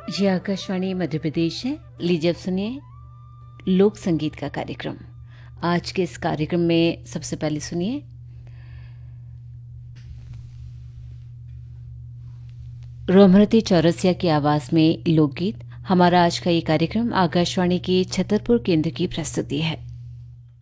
ये आकाशवाणी मध्य प्रदेश है। लीजिए अब सुनिए लोक संगीत का कार्यक्रम। आज के इस कार्यक्रम में सबसे पहले सुनिए रोमरती चौरसिया की आवाज में लोकगीत। हमारा आज का ये कार्यक्रम आकाशवाणी के छतरपुर केंद्र की प्रस्तुति है।